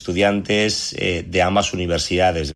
estudiantes de ambas universidades.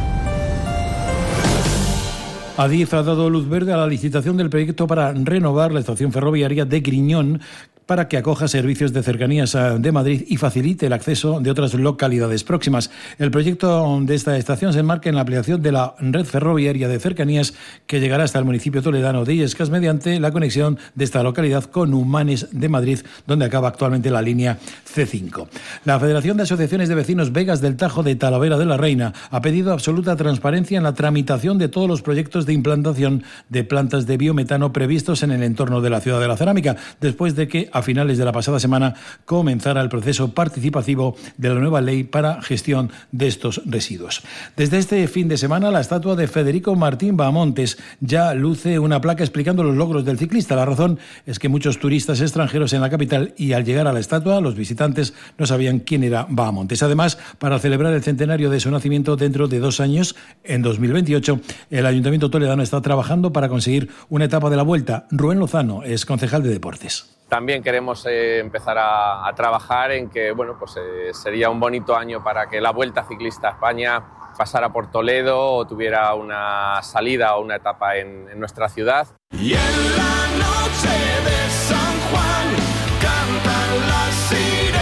Adif ha dado luz verde a la licitación del proyecto para renovar la estación ferroviaria de Griñón para que acoja servicios de cercanías de Madrid y facilite el acceso de otras localidades próximas. El proyecto de esta estación se enmarca en la ampliación de la red ferroviaria de cercanías que llegará hasta el municipio toledano de Illescas mediante la conexión de esta localidad con Humanes de Madrid, donde acaba actualmente la línea C5. La Federación de Asociaciones de Vecinos Vegas del Tajo de Talavera de la Reina ha pedido absoluta transparencia en la tramitación de todos los proyectos de implantación de plantas de biometano previstos en el entorno de la ciudad de la cerámica, después de que a finales de la pasada semana comenzara el proceso participativo de la nueva ley para gestión de estos residuos. Desde este fin de semana, la estatua de Federico Martín Bahamontes ya luce una placa explicando los logros del ciclista. La razón es que muchos turistas extranjeros en la capital y al llegar a la estatua, los visitantes no sabían quién era Bahamontes. Además, para celebrar el centenario de su nacimiento dentro de 2 años, en 2028, el Ayuntamiento toledano está trabajando para conseguir una etapa de la Vuelta. Rubén Lozano es concejal de Deportes. También queremos empezar a trabajar en que sería un bonito año para que la Vuelta Ciclista a España pasara por Toledo o tuviera una salida o una etapa en nuestra ciudad. Y en la noche de San Juan cantan las sirenas.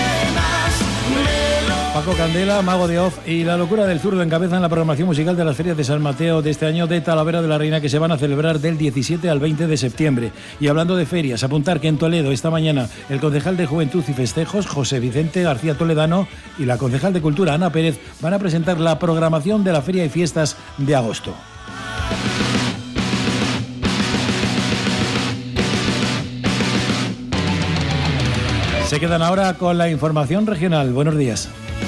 Paco Candela, Mago de Oz y La Locura del Zurdo encabezan la programación musical de las ferias de San Mateo de este año de Talavera de la Reina, que se van a celebrar del 17 al 20 de septiembre. Y hablando de ferias, apuntar que en Toledo esta mañana el concejal de Juventud y Festejos, José Vicente García Toledano, y la concejal de Cultura, Ana Pérez, van a presentar la programación de la Feria y Fiestas de agosto. Se quedan ahora con la información regional. Buenos días.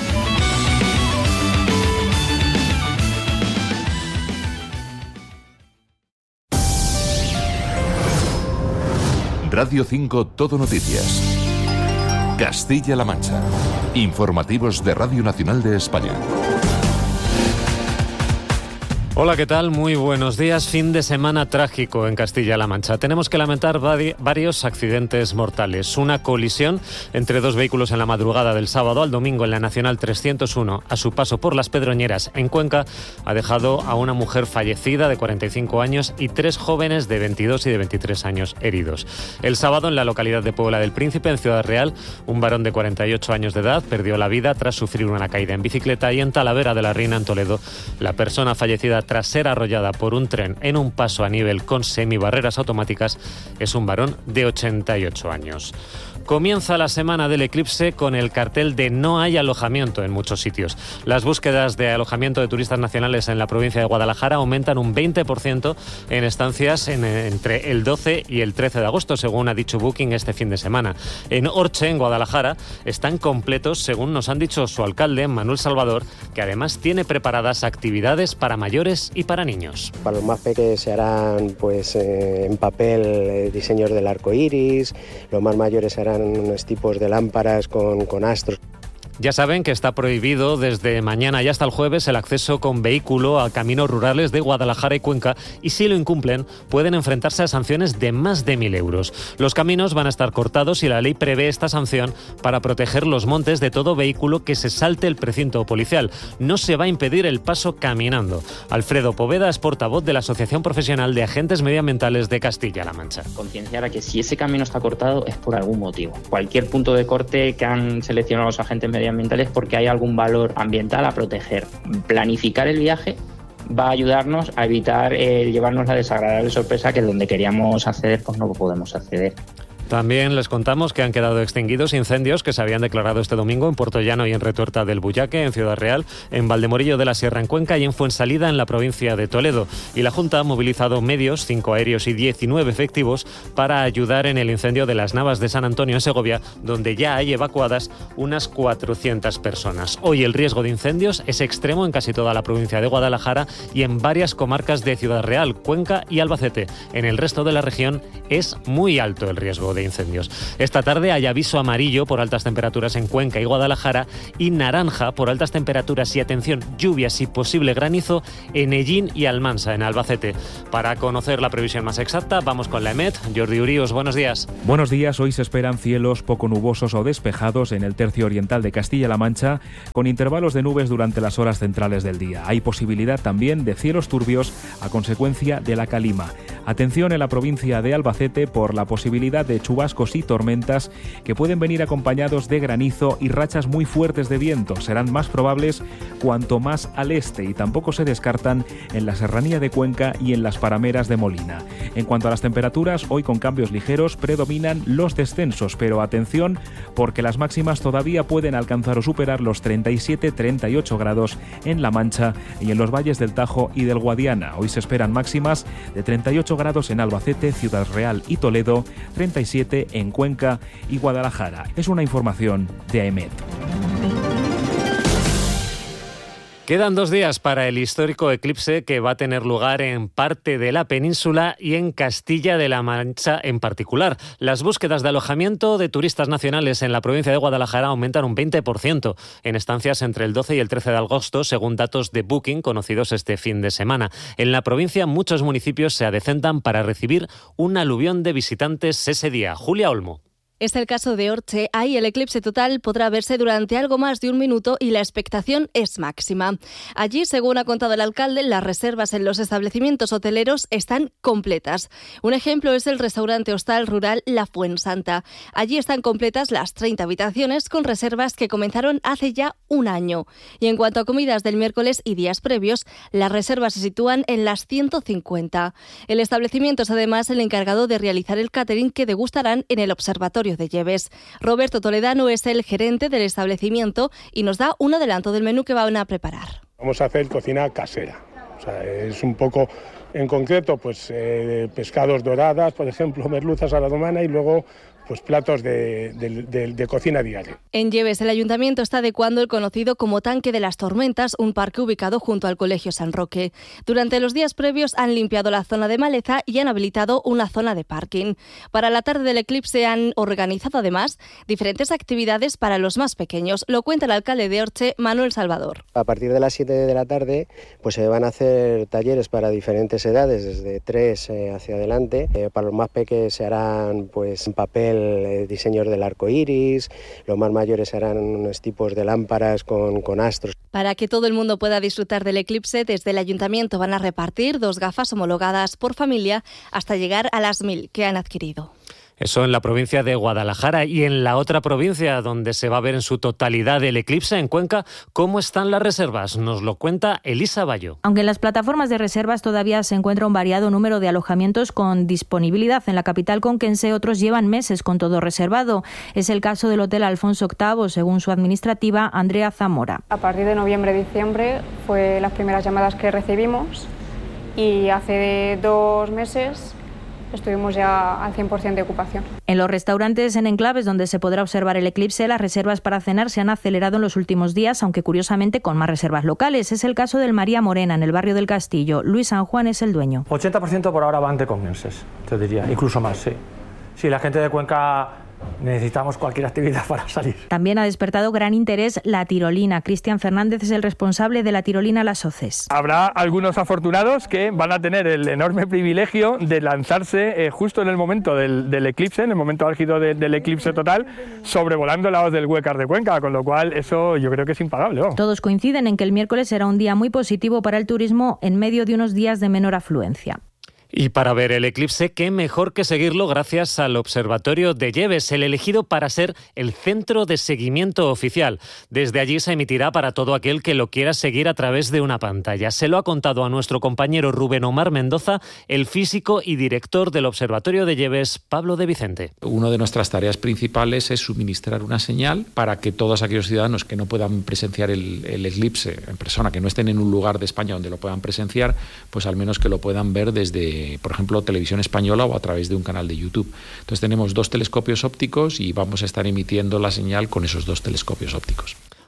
Radio 5 Todo Noticias. Castilla-La Mancha. Informativos de Radio Nacional de España. Hola, ¿qué tal? Muy buenos días. Fin de semana trágico en Castilla-La Mancha. Tenemos que lamentar varios accidentes mortales. Una colisión entre 2 vehículos en la madrugada del sábado al domingo en la Nacional 301, a su paso por Las Pedroñeras, en Cuenca, ha dejado a una mujer fallecida de 45 años y 3 jóvenes de 22 y de 23 años heridos. El sábado, en la localidad de Puebla del Príncipe, en Ciudad Real, un varón de 48 años de edad perdió la vida tras sufrir una caída en bicicleta, y en Talavera de la Reina, en Toledo, la persona fallecida tras ser arrollada por un tren en un paso a nivel con semibarreras automáticas es un varón de 88 años. Comienza la semana del eclipse con el cartel de no hay alojamiento en muchos sitios. Las búsquedas de alojamiento de turistas nacionales en la provincia de Guadalajara aumentan un 20% en estancias entre el 12 y el 13 de agosto, según ha dicho Booking este fin de semana. En Orche, en Guadalajara, están completos, según nos han dicho su alcalde, Manuel Salvador, que además tiene preparadas actividades para mayores y para niños. Para los más pequeños se harán en papel diseños del arco iris, los más mayores harán unos tipos de lámparas con astros. Ya saben que está prohibido desde mañana y hasta el jueves el acceso con vehículo a caminos rurales de Guadalajara y Cuenca, y si lo incumplen pueden enfrentarse a sanciones de más de 1.000 euros. Los caminos van a estar cortados y la ley prevé esta sanción para proteger los montes de todo vehículo que se salte el precinto policial. No se va a impedir el paso caminando. Alfredo Poveda es portavoz de la Asociación Profesional de Agentes Medioambientales de Castilla-La Mancha. Concienciar a que si ese camino está cortado es por algún motivo. Cualquier punto de corte que han seleccionado los agentes medioambientales porque hay algún valor ambiental a proteger. Planificar el viaje va a ayudarnos a evitar llevarnos la desagradable sorpresa que donde queríamos acceder pues no podemos acceder. También les contamos que han quedado extinguidos incendios que se habían declarado este domingo en Puertollano y en Retuerta del Buyaque, en Ciudad Real, en Valdemorillo de la Sierra, en Cuenca, y en Fuensalida, en la provincia de Toledo. Y la Junta ha movilizado medios, 5 aéreos y 19 efectivos, para ayudar en el incendio de las Navas de San Antonio, en Segovia, donde ya hay evacuadas unas 400 personas. Hoy el riesgo de incendios es extremo en casi toda la provincia de Guadalajara y en varias comarcas de Ciudad Real, Cuenca y Albacete. En el resto de la región es muy alto el riesgo de de incendios. Esta tarde hay aviso amarillo por altas temperaturas en Cuenca y Guadalajara y naranja por altas temperaturas y, atención, lluvias y posible granizo en Ellín y Almansa, en Albacete. Para conocer la previsión más exacta, vamos con la EMET. Jordi Urios, buenos días. Buenos días. Hoy se esperan cielos poco nubosos o despejados en el tercio oriental de Castilla-La Mancha, con intervalos de nubes durante las horas centrales del día. Hay posibilidad también de cielos turbios a consecuencia de la calima. Atención en la provincia de Albacete por la posibilidad de chubascos y tormentas que pueden venir acompañados de granizo y rachas muy fuertes de viento. Serán más probables cuanto más al este y tampoco se descartan en la serranía de Cuenca y en las parameras de Molina. En cuanto a las temperaturas, hoy con cambios ligeros predominan los descensos, pero atención porque las máximas todavía pueden alcanzar o superar los 37-38 grados en La Mancha y en los valles del Tajo y del Guadiana. Hoy se esperan máximas de 38 grados en Albacete, Ciudad Real y Toledo, 37 en Cuenca y Guadalajara. Es una información de AEMET. Quedan 2 días para el histórico eclipse que va a tener lugar en parte de la península y en Castilla-La Mancha en particular. Las búsquedas de alojamiento de turistas nacionales en la provincia de Guadalajara aumentan un 20% en estancias entre el 12 y el 13 de agosto, según datos de Booking conocidos este fin de semana. En la provincia muchos municipios se adecentan para recibir un aluvión de visitantes ese día. Julia Olmo. Es el caso de Orche. Ahí el eclipse total podrá verse durante algo más de 1 minuto y la expectación es máxima. Allí, según ha contado el alcalde, las reservas en los establecimientos hoteleros están completas. Un ejemplo es el restaurante hostal rural La Fuensanta. Allí están completas las 30 habitaciones con reservas que comenzaron hace ya 1 año. Y en cuanto a comidas del miércoles y días previos, las reservas se sitúan en las 150. El establecimiento es además el encargado de realizar el catering que degustarán en el Observatorio de Lleves. Roberto Toledano es el gerente del establecimiento y nos da un adelanto del menú que van a preparar. Vamos a hacer cocina casera. O sea, es un poco, en concreto, pues pescados doradas, por ejemplo, merluzas a la romana y luego pues platos de cocina diaria. En Lleves, el ayuntamiento está adecuando el conocido como Tanque de las Tormentas, un parque ubicado junto al Colegio San Roque. Durante los días previos han limpiado la zona de maleza y han habilitado una zona de parking. Para la tarde del eclipse han organizado además diferentes actividades para los más pequeños. Lo cuenta el alcalde de Orche, Manuel Salvador. A partir de las 7 de la tarde pues se van a hacer talleres para diferentes edades, desde 3 hacia adelante. Para los más pequeños se harán pues papel, diseños del arco iris, los más mayores harán unos tipos de lámparas con astros. Para que todo el mundo pueda disfrutar del eclipse, desde el ayuntamiento van a repartir 2 gafas homologadas por familia hasta llegar a las 1000 que han adquirido. Eso en la provincia de Guadalajara. Y en la otra provincia donde se va a ver en su totalidad el eclipse, en Cuenca, ¿cómo están las reservas? Nos lo cuenta Elisa Bayo. Aunque en las plataformas de reservas todavía se encuentra un variado número de alojamientos con disponibilidad en la capital conquense, otros llevan meses con todo reservado. Es el caso del Hotel Alfonso VIII, según su administrativa, Andrea Zamora. A partir de noviembre-diciembre fue las primeras llamadas que recibimos y hace 2 meses estuvimos ya al 100% de ocupación. En los restaurantes en enclaves donde se podrá observar el eclipse, las reservas para cenar se han acelerado en los últimos días, aunque curiosamente con más reservas locales. Es el caso del María Morena, en el barrio del Castillo. Luis San Juan es el dueño. 80% por ahora van de conquenses, te diría, incluso más, sí. Sí, la gente de Cuenca necesitamos cualquier actividad para salir. También ha despertado gran interés la tirolina. Cristian Fernández es el responsable de la tirolina Las Hoces. Habrá algunos afortunados que van a tener el enorme privilegio de lanzarse justo en el momento del eclipse, en el momento álgido del eclipse total, sobrevolando la hoz del Huécar de Cuenca, con lo cual eso yo creo que es impagable. ¿No? Todos coinciden en que el miércoles será un día muy positivo para el turismo en medio de unos días de menor afluencia. Y para ver el eclipse, qué mejor que seguirlo gracias al Observatorio de Lleves, el elegido para ser el centro de seguimiento oficial. Desde allí se emitirá para todo aquel que lo quiera seguir a través de una pantalla. Se lo ha contado a nuestro compañero Rubén Omar Mendoza, el físico y director del Observatorio de Lleves, Pablo de Vicente. Una de nuestras tareas principales es suministrar una señal para que todos aquellos ciudadanos que no puedan presenciar el eclipse en persona, que no estén en un lugar de España donde lo puedan presenciar, pues al menos que lo puedan ver desde, por ejemplo, Televisión Española o a través de un canal de YouTube. Entonces tenemos 2 telescopios ópticos y vamos a estar emitiendo la señal con esos 2 telescopios ópticos.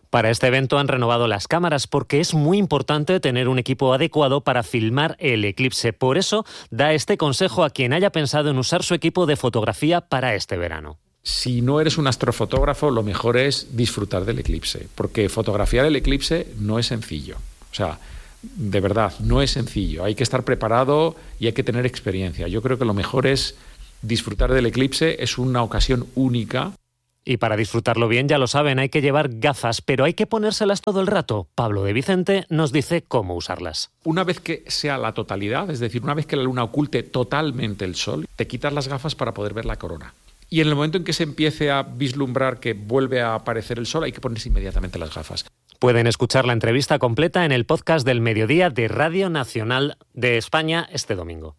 Para este evento han renovado las cámaras porque es muy importante tener un equipo adecuado para filmar el eclipse. Por eso da este consejo a quien haya pensado en usar su equipo de fotografía para este verano. Si no eres un astrofotógrafo, lo mejor es disfrutar del eclipse, porque fotografiar el eclipse no es sencillo. O sea, de verdad, no es sencillo. Hay que estar preparado y hay que tener experiencia. Yo creo que lo mejor es disfrutar del eclipse, es una ocasión única. Y para disfrutarlo bien, ya lo saben, hay que llevar gafas, pero hay que ponérselas todo el rato. Pablo de Vicente nos dice cómo usarlas. Una vez que sea la totalidad, es decir, una vez que la luna oculte totalmente el sol, te quitas las gafas para poder ver la corona. Y en el momento en que se empiece a vislumbrar que vuelve a aparecer el sol, hay que ponerse inmediatamente las gafas. Pueden escuchar la entrevista completa en el podcast del Mediodía de Radio Nacional de España este domingo.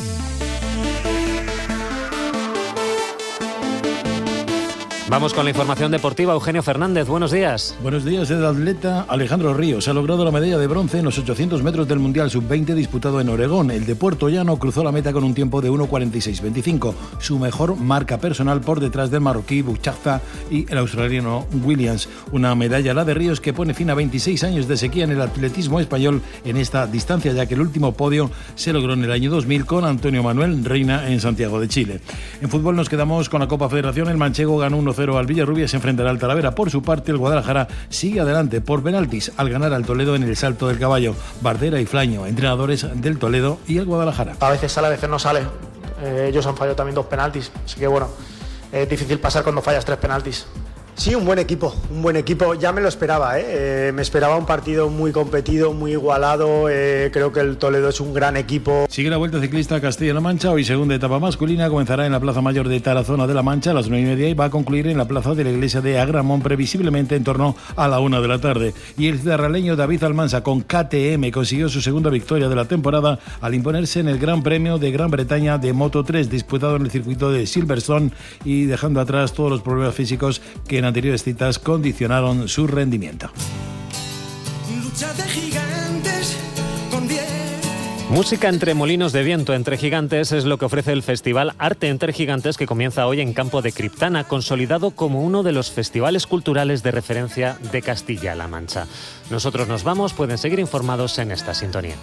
Vamos con la información deportiva. Eugenio Fernández, buenos días. Buenos días. El atleta Alejandro Ríos ha logrado la medalla de bronce en los 800 metros del Mundial Sub-20 disputado en Oregón. El de Puerto Llano cruzó la meta con un tiempo de 1:46.25, su mejor marca personal por detrás del marroquí Bouchazza y el australiano Williams. Una medalla, la de Ríos, que pone fin a 26 años de sequía en el atletismo español en esta distancia, ya que el último podio se logró en el año 2000 con Antonio Manuel Reina en Santiago de Chile. En fútbol nos quedamos con la Copa Federación. El manchego ganó 1-0 al Villarrubia, se enfrentará al Talavera. Por su parte, el Guadalajara sigue adelante por penaltis al ganar al Toledo en el Salto del Caballo. Bardera y Flaño, entrenadores del Toledo y el Guadalajara. A veces sale, a veces no sale. Ellos han fallado también 2 penaltis, así que bueno, es difícil pasar cuando fallas 3 penaltis. Sí, un buen equipo, ya me lo esperaba, me esperaba un partido muy competido, muy igualado, creo que el Toledo es un gran equipo. Sigue la Vuelta Ciclista a Castilla-La Mancha, hoy segunda etapa masculina, comenzará en la Plaza Mayor de Tarazona de la Mancha a las 9:30 y va a concluir en la plaza de la iglesia de Agramón, previsiblemente en torno a la 1 de la tarde. Y el ciudadraleño David Almansa con KTM consiguió su segunda victoria de la temporada al imponerse en el Gran Premio de Gran Bretaña de Moto 3 disputado en el circuito de Silverstone y dejando atrás todos los problemas físicos que en anteriores citas condicionaron su rendimiento. Lucha de gigantes con 10. Música entre molinos de viento, entre gigantes, es lo que ofrece el Festival Arte entre Gigantes, que comienza hoy en Campo de Criptana, consolidado como uno de los festivales culturales de referencia de Castilla-La Mancha. Nosotros nos vamos, pueden seguir informados en esta sintonía.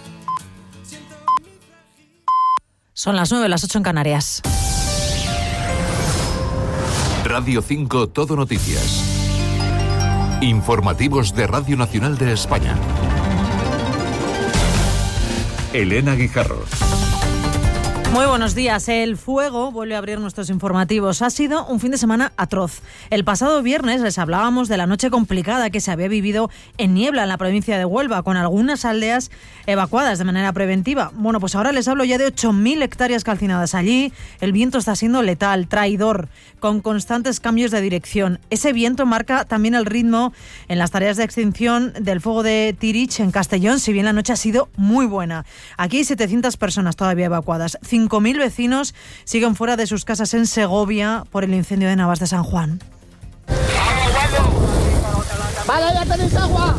Son las 9, las 8 en Canarias. Radio 5 Todo Noticias. Informativos de Radio Nacional de España. Elena Guijarro. Muy buenos días. El fuego vuelve a abrir nuestros informativos. Ha sido un fin de semana atroz. El pasado viernes les hablábamos de la noche complicada que se había vivido en Niebla, en la provincia de Huelva, con algunas aldeas evacuadas de manera preventiva. Bueno, pues ahora les hablo ya de 8.000 hectáreas calcinadas. Allí el viento está siendo letal, traidor, con constantes cambios de dirección. Ese viento marca también el ritmo en las tareas de extinción del fuego de Tirich en Castellón, si bien la noche ha sido muy buena. Aquí hay 700 personas todavía evacuadas. 5.000 vecinos siguen fuera de sus casas en Segovia por el incendio de Navas de San Juan. ¡Vale, ya tenéis agua!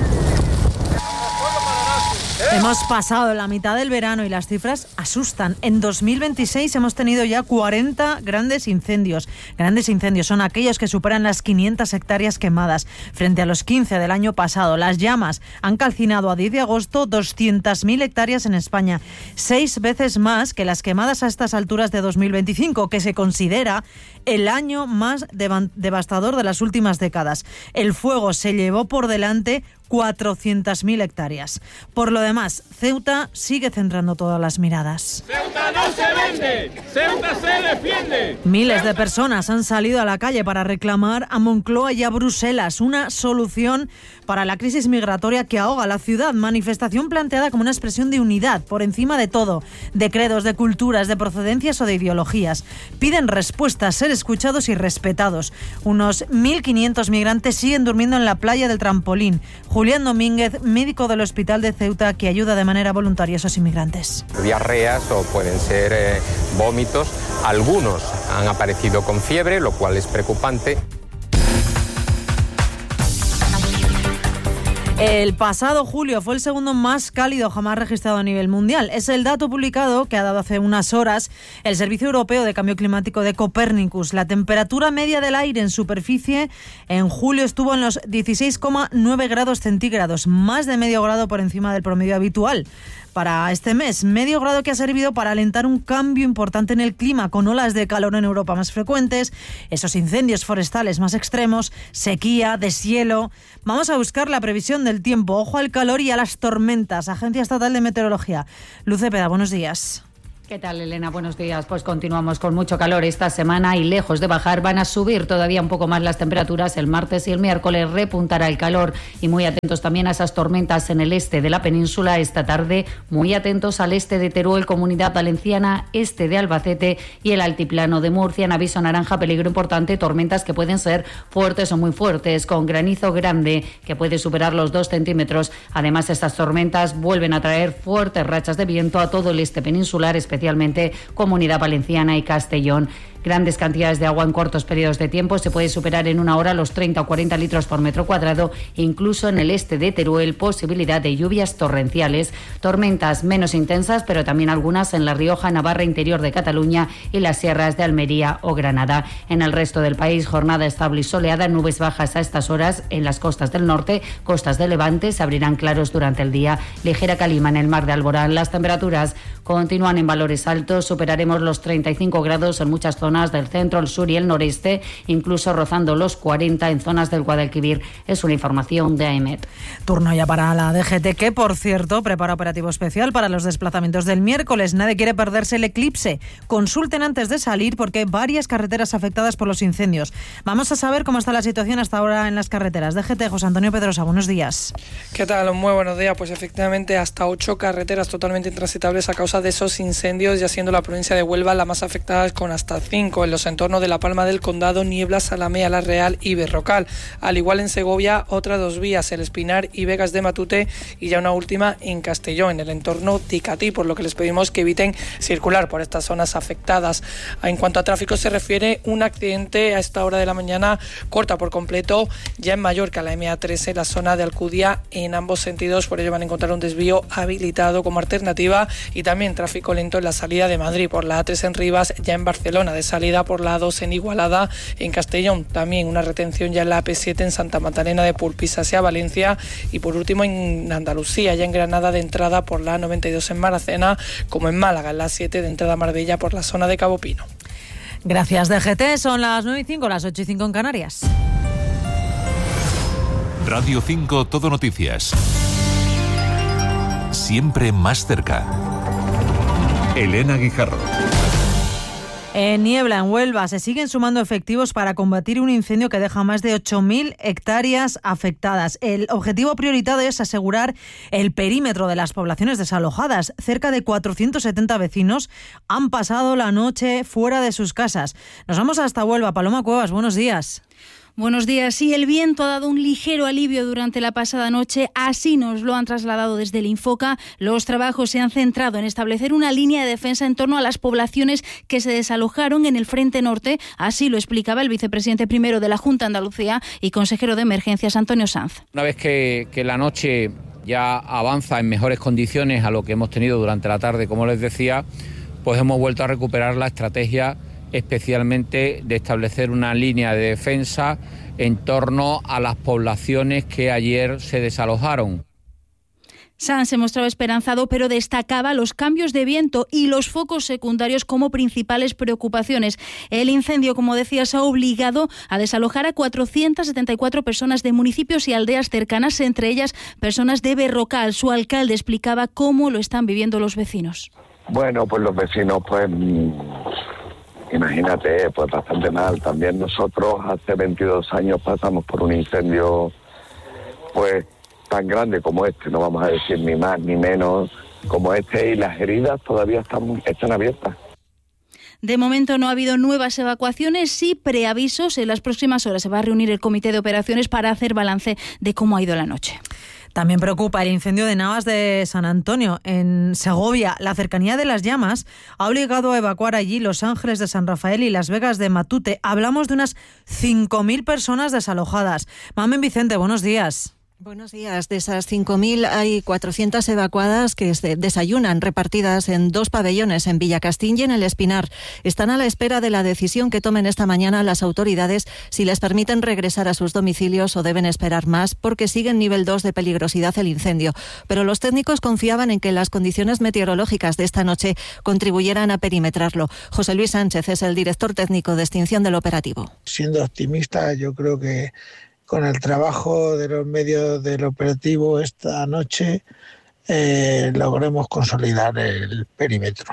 Hemos pasado la mitad del verano y las cifras asustan. En 2026 hemos tenido ya 40 grandes incendios. Grandes incendios son aquellos que superan las 500 hectáreas quemadas, frente a los 15 del año pasado. Las llamas han calcinado a 10 de agosto 200.000 hectáreas en España, 6 veces más que las quemadas a estas alturas de 2025, que se considera el año más devastador de las últimas décadas. El fuego se llevó por delante 400.000 hectáreas. Por lo demás, Ceuta sigue centrando todas las miradas. ¡Ceuta no se vende! ¡Ceuta se defiende! Miles de personas han salido a la calle para reclamar a Moncloa y a Bruselas una solución para la crisis migratoria que ahoga la ciudad. Manifestación planteada como una expresión de unidad por encima de todo, de credos, de culturas, de procedencias o de ideologías. Piden respuestas, ser escuchados y respetados. Unos 1.500 migrantes siguen durmiendo en la playa del Trampolín. Julián Domínguez, médico del Hospital de Ceuta, que ayuda de manera voluntaria a esos inmigrantes. Diarreas o pueden ser vómitos. Algunos han aparecido con fiebre, lo cual es preocupante. El pasado julio fue el segundo más cálido jamás registrado a nivel mundial. Es el dato publicado que ha dado hace unas horas el Servicio Europeo de Cambio Climático de Copernicus. La temperatura media del aire en superficie en julio estuvo en los 16,9 grados centígrados, más de medio grado por encima del promedio habitual. Para este mes, medio grado que ha servido para alentar un cambio importante en el clima, con olas de calor en Europa más frecuentes, esos incendios forestales más extremos, sequía, deshielo. Vamos a buscar la previsión del tiempo. Ojo al calor y a las tormentas. Agencia Estatal de Meteorología. Luz Cepeda, buenos días. ¿Qué tal, Elena? Buenos días. Pues continuamos con mucho calor esta semana y lejos de bajar van a subir todavía un poco más las temperaturas. El martes y el miércoles repuntará el calor y muy atentos también a esas tormentas en el este de la península esta tarde. Muy atentos al este de Teruel, Comunidad Valenciana, este de Albacete y el altiplano de Murcia. En aviso naranja, peligro importante, tormentas que pueden ser fuertes o muy fuertes, con granizo grande que puede superar los 2 centímetros. Además, estas tormentas vuelven a traer fuertes rachas de viento a todo el este peninsular, especialmente Comunidad Valenciana y Castellón. Grandes cantidades de agua en cortos periodos de tiempo. Se puede superar en una hora los 30 o 40 litros por metro cuadrado. Incluso en el este de Teruel, posibilidad de lluvias torrenciales. Tormentas menos intensas, pero también algunas en La Rioja, Navarra, interior de Cataluña y las sierras de Almería o Granada. En el resto del país, jornada estable y soleada. Nubes bajas a estas horas en las costas del norte, costas de Levante. Se abrirán claros durante el día. Ligera calima en el mar de Alborán. Las temperaturas continúan en valores altos. Superaremos los 35 grados en muchas zonas del centro, el sur y el noreste, incluso rozando los 40 en zonas del Guadalquivir. Es una información de AEMET. Turno ya para la DGT, que por cierto prepara operativo especial para los desplazamientos del miércoles. Nadie quiere perderse el eclipse. Consulten antes de salir porque hay varias carreteras afectadas por los incendios. Vamos a saber cómo está la situación hasta ahora en las carreteras. DGT, José Antonio Pedrosa, buenos días. ¿Qué tal? Muy buenos días. Pues efectivamente hasta 8 carreteras totalmente intransitables a causa de esos incendios, ya siendo la provincia de Huelva la más afectada con hasta 5 en los entornos de La Palma del Condado, Niebla, Salamea, La Real y Berrocal. Al igual en Segovia, otras 2 vías, El Espinar y Vegas de Matute, y ya una última en Castellón, en el entorno de Icatí, por lo que les pedimos que eviten circular por estas zonas afectadas. En cuanto a tráfico se refiere, un accidente a esta hora de la mañana corta por completo ya en Mallorca, la MA13, la zona de Alcudia, en ambos sentidos. Por ello van a encontrar un desvío habilitado como alternativa, y también tráfico lento en la salida de Madrid por la A3 en Rivas, ya en Barcelona, de salida por la A2 en Igualada. En Castellón también una retención ya en la AP7 en Santa Magdalena de Polpís hacia Valencia, y por último en Andalucía, ya en Granada, de entrada por la A92 en Maracena, como en Málaga en la A7 de entrada a Marbella por la zona de Cabo Pino. Gracias, DGT. Son las 9:05, las 8:05 en Canarias. Radio 5 Todo Noticias. Siempre más cerca. Elena Guijarro. En Niebla, en Huelva, se siguen sumando efectivos para combatir un incendio que deja más de 8.000 hectáreas afectadas. El objetivo prioritario es asegurar el perímetro de las poblaciones desalojadas. Cerca de 470 vecinos han pasado la noche fuera de sus casas. Nos vamos hasta Huelva. Paloma Cuevas, buenos días. Buenos días. Sí, el viento ha dado un ligero alivio durante la pasada noche. Así nos lo han trasladado desde el Infoca. Los trabajos se han centrado en establecer una línea de defensa en torno a las poblaciones que se desalojaron en el Frente Norte. Así lo explicaba el vicepresidente primero de la Junta de Andalucía y consejero de Emergencias, Antonio Sanz. Una vez que la noche ya avanza en mejores condiciones a lo que hemos tenido durante la tarde, como les decía, pues hemos vuelto a recuperar la estrategia, especialmente de establecer una línea de defensa en torno a las poblaciones que ayer se desalojaron. Sanz se mostraba esperanzado, pero destacaba los cambios de viento y los focos secundarios como principales preocupaciones. El incendio, como decía, se ha obligado a desalojar a 474 personas de municipios y aldeas cercanas, entre ellas personas de Berrocal. Su alcalde explicaba cómo lo están viviendo los vecinos. Bueno, pues los vecinos, pues imagínate, pues bastante mal. También nosotros hace 22 años pasamos por un incendio pues tan grande como este, no vamos a decir ni más ni menos como este, y las heridas todavía están abiertas. De momento no ha habido nuevas evacuaciones, sí preavisos. En las próximas horas se va a reunir el comité de operaciones para hacer balance de cómo ha ido la noche. También preocupa el incendio de Navas de San Antonio, en Segovia. La cercanía de las llamas ha obligado a evacuar allí Los Ángeles de San Rafael y Las Vegas de Matute. Hablamos de unas 5.000 personas desalojadas. Mamen Vicente, buenos días. Buenos días. De esas 5.000 hay 400 evacuadas que se desayunan repartidas en 2 pabellones en Villacastín y en El Espinar. Están a la espera de la decisión que tomen esta mañana las autoridades si les permiten regresar a sus domicilios o deben esperar más porque sigue en nivel 2 de peligrosidad el incendio. Pero los técnicos confiaban en que las condiciones meteorológicas de esta noche contribuyeran a perimetrarlo. José Luis Sánchez es el director técnico de extinción del operativo. Siendo optimista, yo creo que con el trabajo de los medios del operativo esta noche logremos consolidar el perímetro.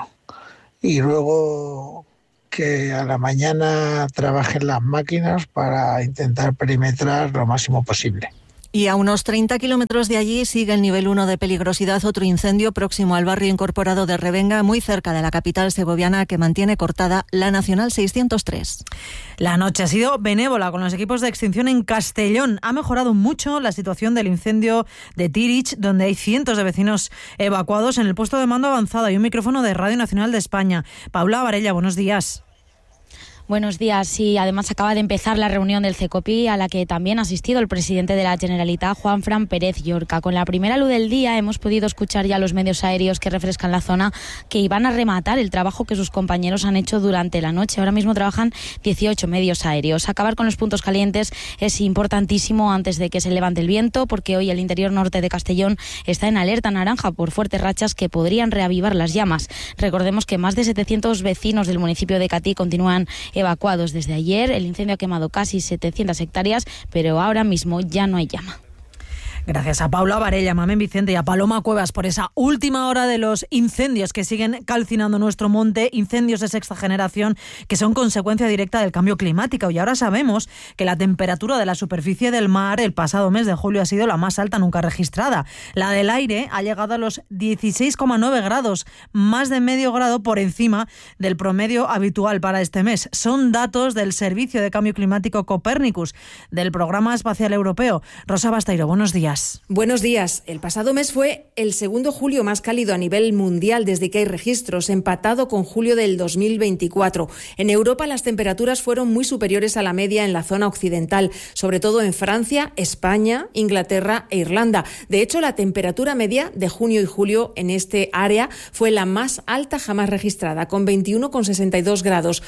Y luego que a la mañana trabajen las máquinas para intentar perimetrar lo máximo posible. Y a unos 30 kilómetros de allí sigue el nivel 1 de peligrosidad otro incendio próximo al barrio incorporado de Revenga, muy cerca de la capital segoviana, que mantiene cortada la Nacional 603. La noche ha sido benévola con los equipos de extinción en Castellón. Ha mejorado mucho la situación del incendio de Tirich, donde hay cientos de vecinos evacuados. En el puesto de mando avanzado hay un micrófono de Radio Nacional de España. Paula Varela, buenos días. Buenos días. Y además acaba de empezar la reunión del CECOPI, a la que también ha asistido el presidente de la Generalitat, Juanfran Pérez Llorca. Con la primera luz del día hemos podido escuchar ya los medios aéreos que refrescan la zona, que iban a rematar el trabajo que sus compañeros han hecho durante la noche. Ahora mismo trabajan 18 medios aéreos. Acabar con los puntos calientes es importantísimo antes de que se levante el viento, porque hoy el interior norte de Castellón está en alerta naranja por fuertes rachas que podrían reavivar las llamas. Recordemos que más de 700 vecinos del municipio de Catí continúan evacuados desde ayer. El incendio ha quemado casi 700 hectáreas, pero ahora mismo ya no hay llama. Gracias a Paula Varela, Mamen Vicente y a Paloma Cuevas por esa última hora de los incendios que siguen calcinando nuestro monte, incendios de sexta generación que son consecuencia directa del cambio climático. Y ahora sabemos que la temperatura de la superficie del mar el pasado mes de julio ha sido la más alta nunca registrada. La del aire ha llegado a los 16,9 grados, más de medio grado por encima del promedio habitual para este mes. Son datos del Servicio de Cambio Climático Copernicus, del Programa Espacial Europeo. Rosa Basteiro, buenos días. Buenos días. El pasado mes fue el segundo julio más cálido a nivel mundial desde que hay registros, empatado con julio del 2024. En Europa las temperaturas fueron muy superiores a la media en la zona occidental, sobre todo en Francia, España, Inglaterra e Irlanda. De hecho, la temperatura media de junio y julio en este área fue la más alta jamás registrada, con 21,62 grados,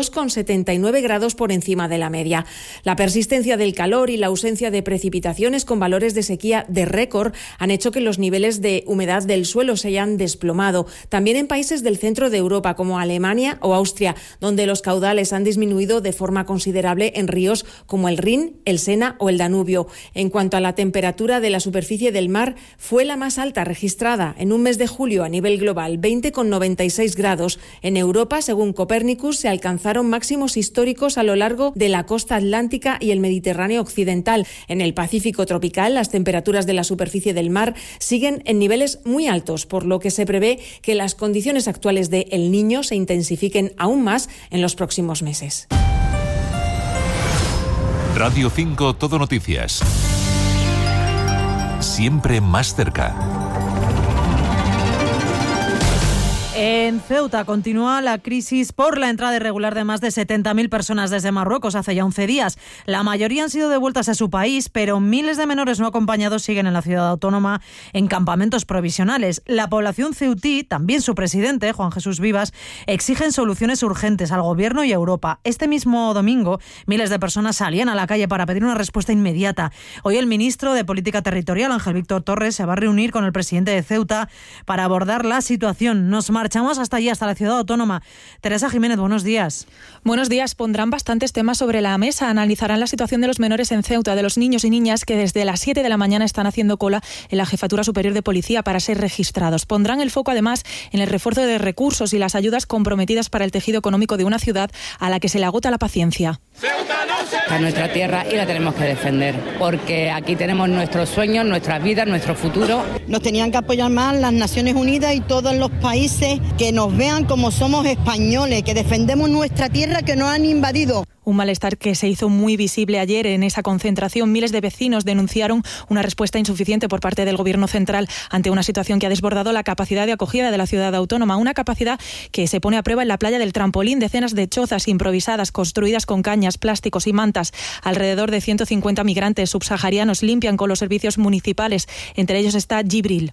2,79 grados por encima de la media. La persistencia del calor y la ausencia de precipitaciones con valores de sequía de récord han hecho que los niveles de humedad del suelo se hayan desplomado. También en países del centro de Europa como Alemania o Austria, donde los caudales han disminuido de forma considerable en ríos como el Rin, el Sena o el Danubio. En cuanto a la temperatura de la superficie del mar, fue la más alta registrada en un mes de julio a nivel global, 20,96 grados. En Europa, según Copernicus, se alcanzaron máximos históricos a lo largo de la costa atlántica y el Mediterráneo occidental. En el Pacífico tropical, las temperaturas de la superficie del mar siguen en niveles muy altos, por lo que se prevé que las condiciones actuales de El Niño se intensifiquen aún más en los próximos meses. Radio 5 Todo Noticias. Siempre más cerca. En Ceuta continúa la crisis por la entrada irregular de más de 70.000 personas desde Marruecos hace ya 11 días. La mayoría han sido devueltas a su país, pero miles de menores no acompañados siguen en la ciudad autónoma en campamentos provisionales. La población ceutí, también su presidente, Juan Jesús Vivas, exigen soluciones urgentes al gobierno y a Europa. Este mismo domingo, miles de personas salían a la calle para pedir una respuesta inmediata. Hoy el ministro de Política Territorial, Ángel Víctor Torres, se va a reunir con el presidente de Ceuta para abordar la situación. Nos marchamos hasta allí, hasta la ciudad autónoma. Teresa Jiménez, buenos días. Buenos días. Pondrán bastantes temas sobre la mesa. Analizarán la situación de los menores en Ceuta, de los niños y niñas que desde las 7 de la mañana están haciendo cola en la Jefatura Superior de Policía para ser registrados. Pondrán el foco, además, en el refuerzo de recursos y las ayudas comprometidas para el tejido económico de una ciudad a la que se le agota la paciencia. Esta es nuestra tierra y la tenemos que defender, porque aquí tenemos nuestros sueños, nuestras vidas, nuestro futuro. Nos tenían que apoyar más las Naciones Unidas y todos los países que nos vean como somos españoles, que defendemos nuestra tierra que nos han invadido. Un malestar que se hizo muy visible ayer en esa concentración. Miles de vecinos denunciaron una respuesta insuficiente por parte del Gobierno central ante una situación que ha desbordado la capacidad de acogida de la ciudad autónoma. Una capacidad que se pone a prueba en la playa del Trampolín. Decenas de chozas improvisadas construidas con cañas, plásticos y mantas. Alrededor de 150 migrantes subsaharianos limpian con los servicios municipales. Entre ellos está Gibril.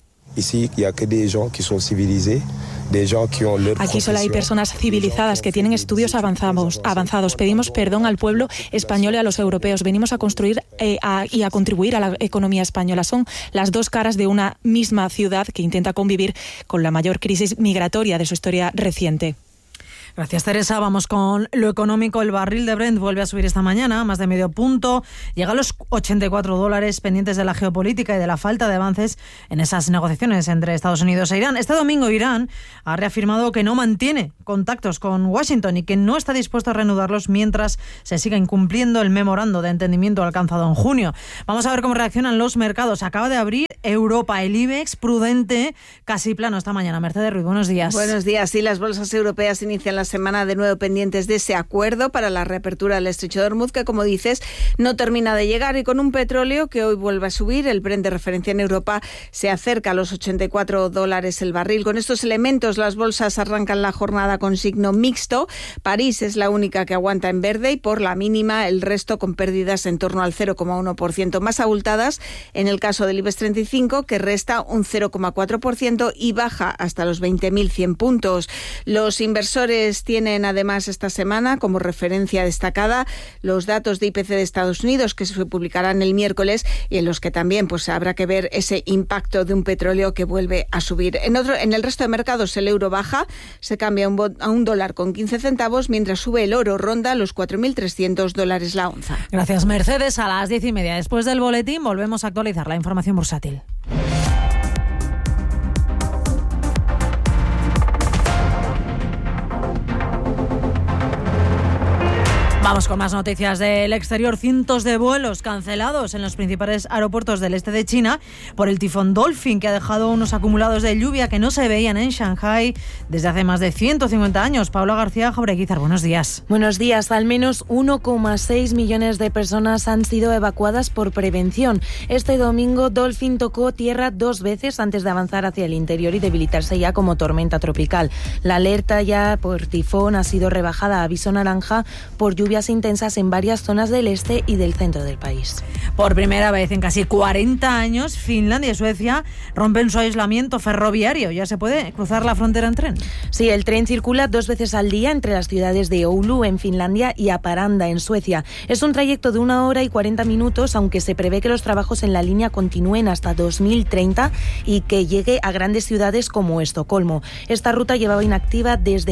Aquí solo hay personas civilizadas que tienen estudios avanzados. Pedimos perdón al pueblo español y a los europeos. Venimos a construir y a contribuir a la economía española. Son las dos caras de una misma ciudad que intenta convivir con la mayor crisis migratoria de su historia reciente. Gracias, Teresa. Vamos con lo económico. El barril de Brent vuelve a subir esta mañana, más de medio punto. Llega a los $84, pendientes de la geopolítica y de la falta de avances en esas negociaciones entre Estados Unidos e Irán. Este domingo Irán ha reafirmado que no mantiene contactos con Washington y que no está dispuesto a reanudarlos mientras se siga incumpliendo el memorando de entendimiento alcanzado en junio. Vamos a ver cómo reaccionan los mercados. Acaba de abrir Europa, el IBEX prudente, casi plano esta mañana. Mercedes Ruiz, buenos días. Buenos días. Sí, las bolsas europeas inician la semana de nuevo pendientes de ese acuerdo para la reapertura del estrecho de Hormuz, que, como dices, no termina de llegar, y con un petróleo que hoy vuelve a subir. El Brent de referencia en Europa se acerca a los $84 el barril. Con estos elementos, las bolsas arrancan la jornada con signo mixto. París es la única que aguanta en verde y por la mínima el resto con pérdidas en torno al 0,1%, más abultadas en el caso del IBEX 35, que resta un 0,4% y baja hasta los 20.100 puntos. Los inversores tienen además esta semana como referencia destacada los datos de IPC de Estados Unidos, que se publicarán el miércoles, y en los que también pues habrá que ver ese impacto de un petróleo que vuelve a subir. En el resto de mercados el euro baja, se cambia a $1.15, mientras sube el oro, ronda los $4.300 la onza. Gracias, Mercedes. A las 10:30, después del boletín, volvemos a actualizar la información bursátil. Vamos con más noticias del exterior. Cientos de vuelos cancelados en los principales aeropuertos del este de China por el tifón Dolphin, que ha dejado unos acumulados de lluvia que no se veían en Shanghái desde hace más de 150 años. Paula García Jaureguizar, buenos días. Buenos días. Al menos 1,6 millones de personas han sido evacuadas por prevención. Este domingo Dolphin tocó tierra 2 veces antes de avanzar hacia el interior y debilitarse ya como tormenta tropical. La alerta ya por tifón ha sido rebajada a aviso naranja por lluvia intensas en varias zonas del este y del centro del país. Por primera vez en casi 40 años, Finlandia y Suecia rompen su aislamiento ferroviario. Ya se puede cruzar la frontera en tren. Sí, el tren circula 2 veces al día entre las ciudades de Oulu, en Finlandia, y Haparanda, en Suecia. Es un trayecto de 1 hora y 40 minutos, aunque se prevé que los trabajos en la línea continúen hasta 2030 y que llegue a grandes ciudades como Estocolmo. Esta ruta llevaba inactiva desde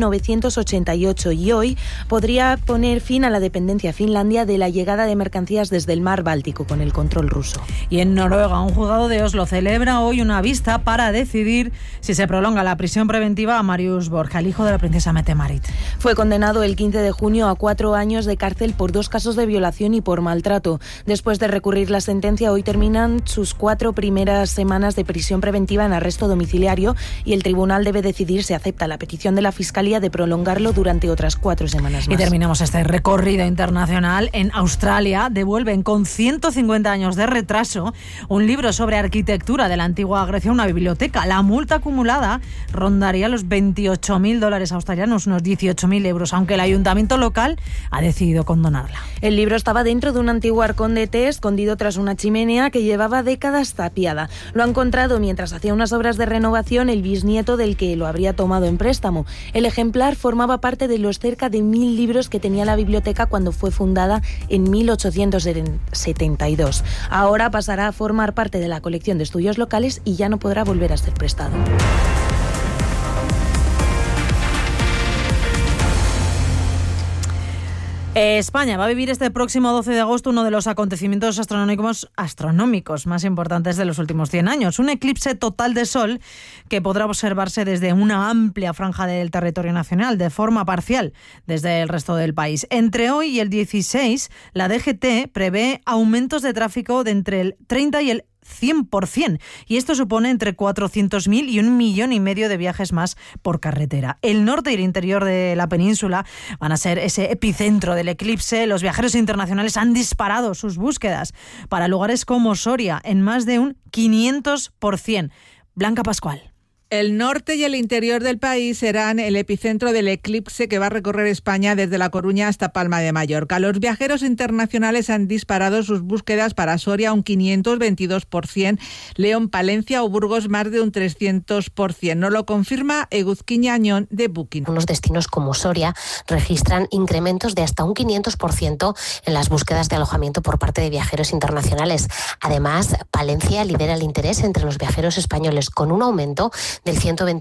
1988 y hoy podría poner fin a la dependencia Finlandia de la llegada de mercancías desde el mar Báltico con el control ruso. Y en Noruega, un juzgado de Oslo celebra hoy una vista para decidir si se prolonga la prisión preventiva a Marius Borja, el hijo de la princesa Mette-Marit. Fue condenado el 15 de junio a 4 años de cárcel por 2 casos de violación y por maltrato. Después de recurrir la sentencia, hoy terminan sus 4 primeras semanas de prisión preventiva en arresto domiciliario y el tribunal debe decidir si acepta la petición de la Fiscalía de prolongarlo durante otras 4 semanas más. Y terminamos este recorrido internacional. En Australia devuelven con 150 años de retraso un libro sobre arquitectura de la antigua Grecia a una biblioteca. La multa acumulada rondaría los $28.000 australianos, unos 18.000 euros, aunque el ayuntamiento local ha decidido condonarla. El libro estaba dentro de un antiguo arcón de té escondido tras una chimenea que llevaba décadas tapiada. Lo ha encontrado mientras hacía unas obras de renovación el bisnieto del que lo habría tomado en préstamo. El ejemplar formaba parte de los cerca de 1.000 libros que tenía la biblioteca cuando fue fundada en 1872. Ahora pasará a formar parte de la colección de estudios locales y ya no podrá volver a ser prestado. España va a vivir este próximo 12 de agosto uno de los acontecimientos astronómicos más importantes de los últimos 100 años. Un eclipse total de sol que podrá observarse desde una amplia franja del territorio nacional, de forma parcial desde el resto del país. Entre hoy y el 16, la DGT prevé aumentos de tráfico de entre el 30 y el 100%. Y esto supone entre 400.000 y 1,5 millones de viajes más por carretera. El norte y el interior de la península van a ser ese epicentro del eclipse. Los viajeros internacionales han disparado sus búsquedas para lugares como Soria en más de un 500%. Blanca Pascual. El norte y el interior del país serán el epicentro del eclipse que va a recorrer España desde La Coruña hasta Palma de Mallorca. Los viajeros internacionales han disparado sus búsquedas para Soria un 522%, León, Palencia o Burgos más de un 300%. Nos lo confirma Eguzquiña Añón de Booking. Unos destinos como Soria registran incrementos de hasta un 500% en las búsquedas de alojamiento por parte de viajeros internacionales. Además, Palencia lidera el interés entre los viajeros españoles con un aumento del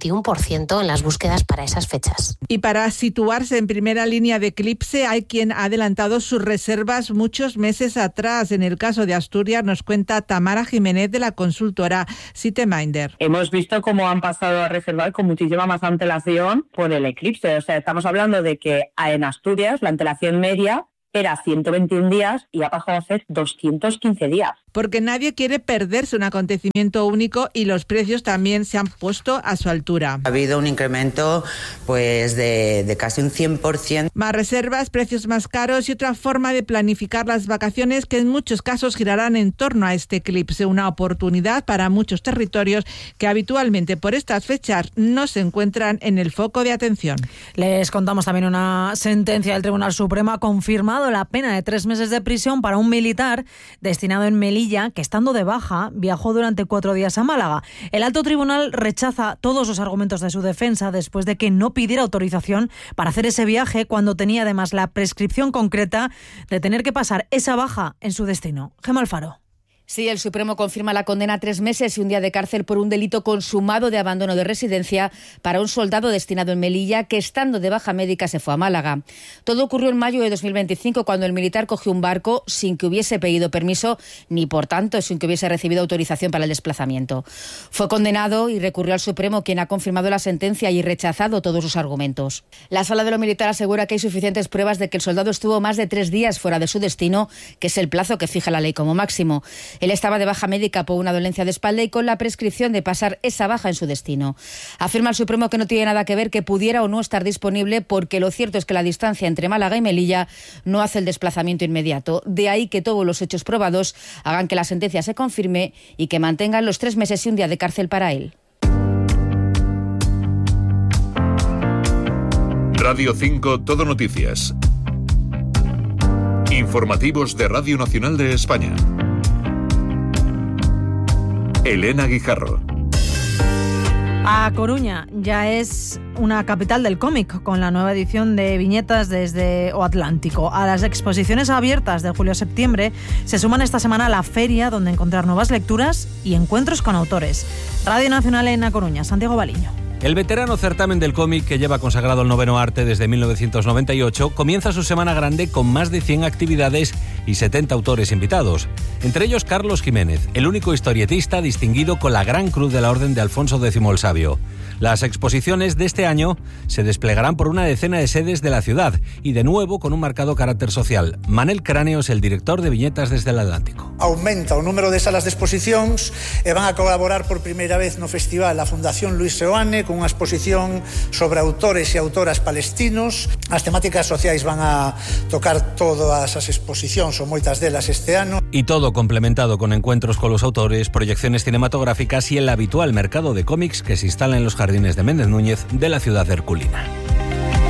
121% en las búsquedas para esas fechas. Y para situarse en primera línea de eclipse hay quien ha adelantado sus reservas muchos meses atrás. En el caso de Asturias nos cuenta Tamara Jiménez de la consultora Citeminder. Hemos visto cómo han pasado a reservar con muchísima más antelación por el eclipse. O sea, estamos hablando de que en Asturias la antelación media era 121 días y ha pasado a ser 215 días. Porque nadie quiere perderse un acontecimiento único y los precios también se han puesto a su altura. Ha habido un incremento pues de casi un 100%. Más reservas, precios más caros y otra forma de planificar las vacaciones que en muchos casos girarán en torno a este eclipse. Una oportunidad para muchos territorios que habitualmente por estas fechas no se encuentran en el foco de atención. Les contamos también una sentencia del Tribunal Supremo ha confirmado la pena de 3 meses de prisión para un militar destinado en Melilla que, estando de baja, viajó durante 4 días a Málaga. El alto tribunal rechaza todos los argumentos de su defensa después de que no pidiera autorización para hacer ese viaje cuando tenía además la prescripción concreta de tener que pasar esa baja en su destino. Gemma Alfaro. Sí, el Supremo confirma la condena a 3 meses y un día de cárcel por un delito consumado de abandono de residencia para un soldado destinado en Melilla que, estando de baja médica, se fue a Málaga. Todo ocurrió en mayo de 2025, cuando el militar cogió un barco sin que hubiese pedido permiso ni, por tanto, sin que hubiese recibido autorización para el desplazamiento. Fue condenado y recurrió al Supremo, quien ha confirmado la sentencia y rechazado todos sus argumentos. La Sala de lo Militar asegura que hay suficientes pruebas de que el soldado estuvo más de 3 días fuera de su destino, que es el plazo que fija la ley como máximo. Él estaba de baja médica por una dolencia de espalda y con la prescripción de pasar esa baja en su destino. Afirma el Supremo que no tiene nada que ver que pudiera o no estar disponible, porque lo cierto es que la distancia entre Málaga y Melilla no hace el desplazamiento inmediato. De ahí que todos los hechos probados hagan que la sentencia se confirme y que mantengan los 3 meses y un día de cárcel para él. Radio 5 Todo Noticias. Informativos de Radio Nacional de España. Elena Guijarro. A Coruña ya es una capital del cómic, con la nueva edición de Viñetas desde O Atlántico. A las exposiciones abiertas de julio a septiembre se suman esta semana la feria, donde encontrar nuevas lecturas y encuentros con autores. Radio Nacional en A Coruña, Santiago Baliño. El veterano certamen del cómic, que lleva consagrado el noveno arte desde 1998, comienza su semana grande con más de 100 actividades y 70 autores invitados. Entre ellos Carlos Jiménez, el único historietista distinguido con la Gran Cruz de la Orden de Alfonso X el Sabio. Las exposiciones de este año se desplegarán por una decena de sedes de la ciudad y de nuevo con un marcado carácter social. Manel Cráneos, el director de Viñetas desde el Atlántico. Aumenta o número de salas de exposicións e van a colaborar por primeira vez no festival a Fundación Luis Seoane con unha exposición sobre autores e autoras palestinos. As temáticas sociais van a tocar todas as exposicións ou moitas delas este ano. Y todo complementado con encuentros con los autores, proyecciones cinematográficas y el habitual mercado de cómics que se instala en los jardines de Méndez Núñez de la ciudad herculina.